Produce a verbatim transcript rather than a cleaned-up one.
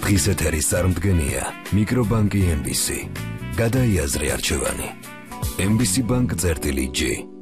დღის ეთერის წარმდგენია მიკრობანკი ემ ბი სი. გადაიაზრე არჩევანი. ემ ბი სი ბანკ წერტილი ჯი.